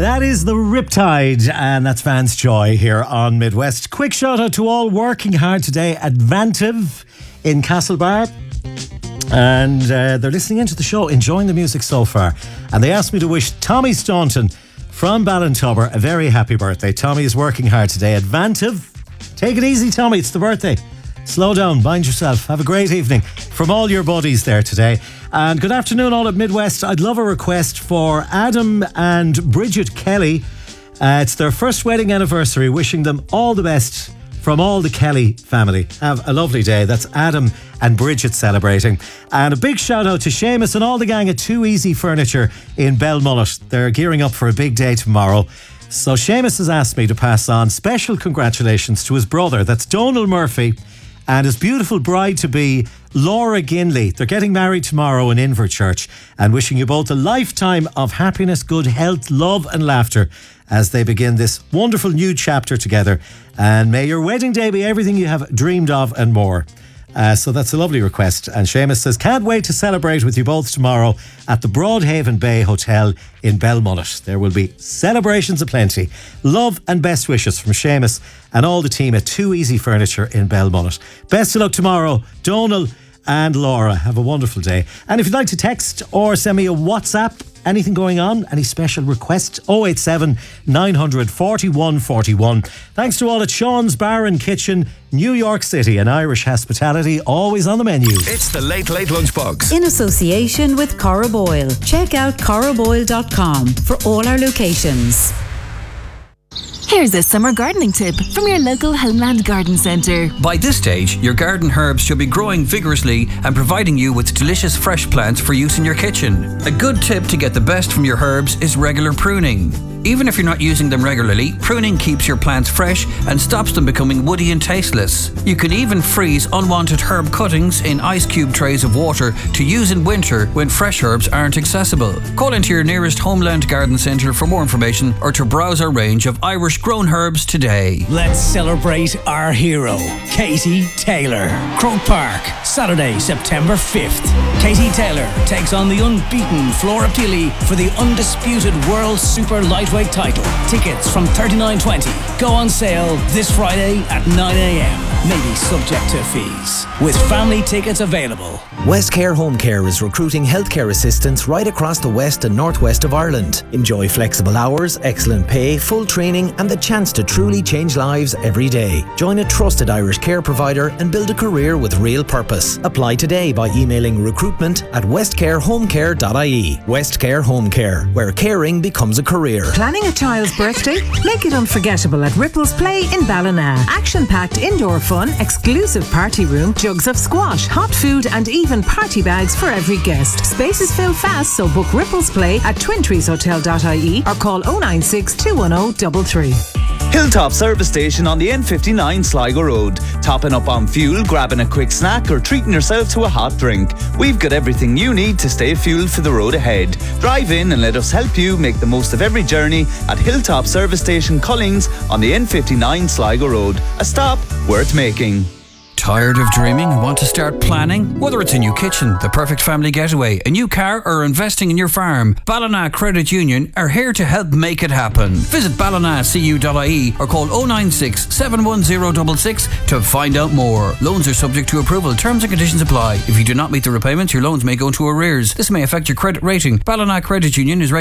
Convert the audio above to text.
That is the Riptide, and that's Vance Joy here on Midwest. Quick shout out to all working hard today at Vantive in Castlebar. And they're listening into the show, enjoying the music so far. And they asked me to wish Tommy Staunton from Ballintubber a very happy birthday. Tommy is working hard today at Vantive. Take it easy, Tommy, it's the birthday. Slow down, mind yourself. Have a great evening from all your buddies there today. And good afternoon all at Midwest. I'd love a request for Adam and Bridget Kelly. It's their first wedding anniversary. Wishing them all the best from all the Kelly family. Have a lovely day. That's Adam and Bridget celebrating. And a big shout out to Seamus and all the gang at Too Easy Furniture in Belmullet. They're gearing up for a big day tomorrow. So Seamus has asked me to pass on special congratulations to his brother. That's Donal Murphy. And his beautiful bride-to-be, Laura Ginley. They're getting married tomorrow in Inverchurch, and wishing you both a lifetime of happiness, good health, love and laughter as they begin this wonderful new chapter together. And may your wedding day be everything you have dreamed of and more. So that's a lovely request. And Seamus says, can't wait to celebrate with you both tomorrow at the Broadhaven Bay Hotel in Belmullet. There will be celebrations aplenty. Love and best wishes from Seamus and all the team at Too Easy Furniture in Belmullet. Best of luck tomorrow, Donal and Laura. Have a wonderful day. And if you'd like to text or send me a WhatsApp, anything going on, any special requests, 087 900 41 41. Thanks to all at Sean's Bar and Kitchen, New York City, and Irish hospitality always on the menu. It's the Late Late Lunchbox. In association with Corraboyle. Check out corraboyle.com for all our locations. Here's a summer gardening tip from your local Homeland Garden Centre. By this stage, your garden herbs should be growing vigorously and providing you with delicious fresh plants for use in your kitchen. A good tip to get the best from your herbs is regular pruning. Even if you're not using them regularly, pruning keeps your plants fresh and stops them becoming woody and tasteless. You can even freeze unwanted herb cuttings in ice cube trays of water to use in winter when fresh herbs aren't accessible. Call into your nearest Homeland Garden Centre for more information or to browse our range of Irish grown herbs today. Let's celebrate our hero, Katie Taylor. Croke Park, Saturday, September 5th. Katie Taylor takes on the unbeaten Flora Pili for the undisputed World Super Lightweight title. Tickets from $39.20 go on sale this Friday at 9 a.m. Maybe subject to fees. With family tickets available. Westcare Home Care is recruiting healthcare assistants right across the west and northwest of Ireland. Enjoy flexible hours, excellent pay, full training and the chance to truly change lives every day. Join a trusted Irish care provider and build a career with real purpose. Apply today by emailing recruitment@westcarehomecare.ie. Westcare Home Care, where caring becomes a career. Planning a child's birthday? Make it unforgettable at Ripples Play in Ballina. Action-packed indoor fun, exclusive party room, jugs of squash, hot food and even party bags for every guest. Spaces fill fast, so book Ripples Play at twintreeshotel.ie or call 096 210 33. Hilltop Service Station on the N59 Sligo Road. Topping up on fuel, grabbing a quick snack or treating yourself to a hot drink. We've got everything you need to stay fueled for the road ahead. Drive in and let us help you make the most of every journey at Hilltop Service Station Cullings on the N59 Sligo Road. A stop worth making. Tired of dreaming and want to start planning? Whether it's a new kitchen, the perfect family getaway, a new car or investing in your farm, Ballina Credit Union are here to help make it happen. Visit ballinacu.ie or call 096 71066 to find out more. Loans are subject to approval. Terms and conditions apply. If you do not meet the repayments, your loans may go into arrears. This may affect your credit rating. Ballina Credit Union is